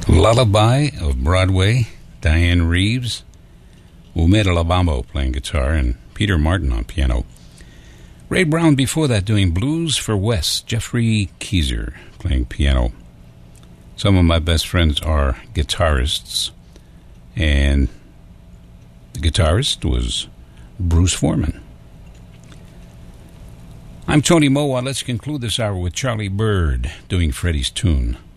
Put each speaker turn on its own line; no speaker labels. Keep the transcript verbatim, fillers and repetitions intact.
Lullaby of Broadway, Diane Reeves, Umeda Labambo playing guitar, and Peter Martin on piano. Ray Brown before that doing Blues for Wes, Jeffrey Keyser playing piano. Some of my best friends are guitarists, and the guitarist was Bruce Foreman. I'm Tony Moa. Let's conclude this hour with Charlie Bird doing Freddie's tune.